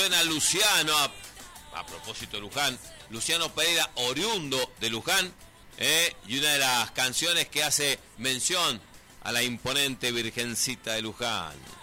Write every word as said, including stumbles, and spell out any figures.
Suena Luciano, a, a propósito de Luján, Luciano Pereira, oriundo de Luján, eh, y una de las canciones que hace mención a la imponente Virgencita de Luján.